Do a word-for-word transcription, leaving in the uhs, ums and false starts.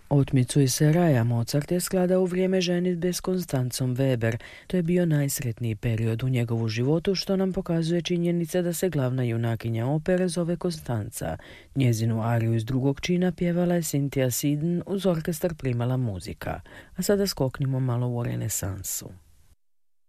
Otmicu iz Seraja Mozart je skladao u vrijeme ženidbe s Konstancom Weber. To je bio najsretniji period u njegovu životu, što nam pokazuje činjenica da se glavna junakinja opere zove Konstanca. Njezinu ariju iz drugog čina pjevala je Cynthia Seddon, uz orkestar primala muzika. A sada skoknimo malo u renesansu.